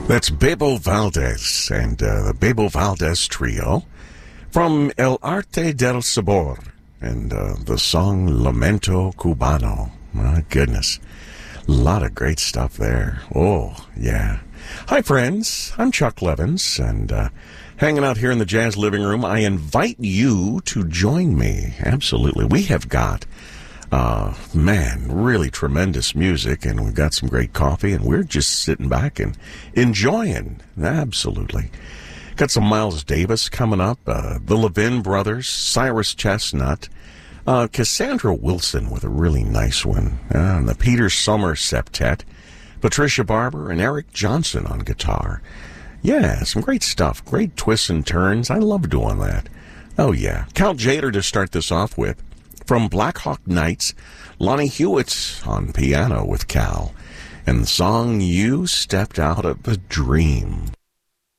That's Bebo Valdez and the Bebo Valdez Trio from El Arte del Sabor and the song Lamento Cubano. My goodness. A lot of great stuff there. Oh, yeah. Hi, friends. I'm Chuck Levins, and hanging out here in the Jazz Living Room, I invite you to join me. Absolutely. We have got, really tremendous music, and we've got some great coffee, and we're just sitting back and enjoying. Absolutely. Got some Miles Davis coming up, the Levin Brothers, Cyrus Chestnut, Cassandra Wilson with a really nice one, and the Peter Sommer Septet, Patricia Barber, and Eric Johnson on guitar. Yeah, some great stuff, great twists and turns. I love doing that. Oh, yeah. Count Jader to start this off with. From Black Hawk Nights, Lonnie Hewitt on piano with Cal, and the song You Stepped Out of a Dream.